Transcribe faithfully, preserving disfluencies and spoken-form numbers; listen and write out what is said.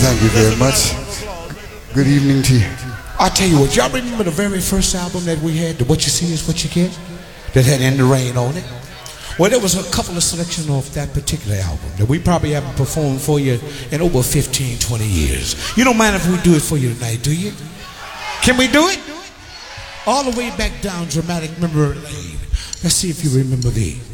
Thank you very much. Good evening to you. I tell you what, y'all remember the very first album that we had, the What You See Is What You Get, that had In the Rain on it? Well, there was a couple of selections off that particular album that we probably haven't performed for you in over fifteen, twenty years. You don't mind if we do it for you tonight, do you? Can we do it? All the way back down Dramatic Memory Lane. Let's see if you remember these.